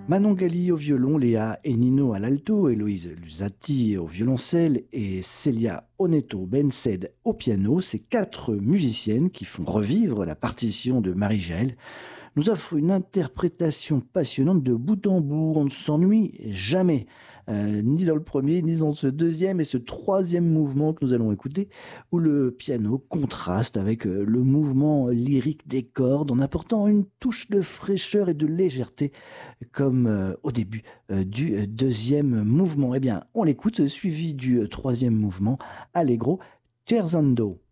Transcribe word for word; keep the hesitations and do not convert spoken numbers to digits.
Manon Gali au violon, Léa et Nino à l'alto, Héloïse Lusati au violoncelle et Célia Oneto Bensed au piano, ces quatre musiciennes qui font revivre la partition de Marie-Jaël nous offrent une interprétation passionnante de bout en bout. On ne s'ennuie jamais, euh, ni dans le premier, ni dans ce deuxième et ce troisième mouvement que nous allons écouter, où le piano contraste avec euh, le mouvement lyrique des cordes en apportant une touche de fraîcheur et de légèreté, comme euh, au début euh, du euh, deuxième mouvement. Eh bien, on l'écoute, suivi du euh, troisième mouvement, Allegro Scherzando.